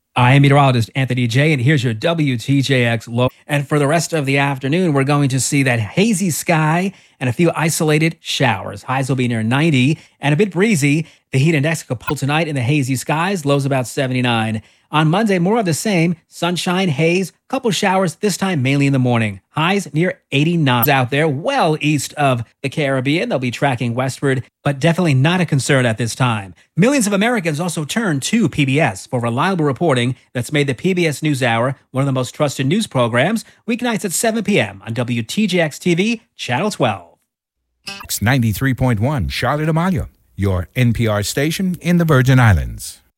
I am meteorologist Anthony J, and here's your WTJX low. And for the rest of the afternoon, we're going to see that hazy sky and a few isolated showers. Highs will be near 90 and a bit breezy. The heat index could pull tonight in the hazy skies, lows about 79. On Monday, more of the same, sunshine, haze, couple showers, this time mainly in the morning. Highs near 89. Out there, well east of the Caribbean, they'll be tracking westward, but definitely not a concern at this time. Millions of Americans also turn to PBS for reliable reporting that's made the PBS NewsHour one of the most trusted news programs, weeknights at 7 p.m. on WTJX TV, Channel 12. 93.1 Charlotte Amalia, your NPR station in the Virgin Islands.